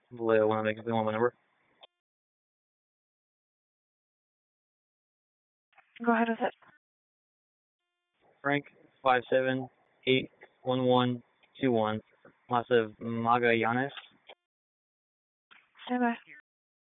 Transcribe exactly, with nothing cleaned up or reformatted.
Vallejo, want to make a film on my number? Go ahead with it. Frank, five seven eight one one two one. Lots of Magallanes. Stand by.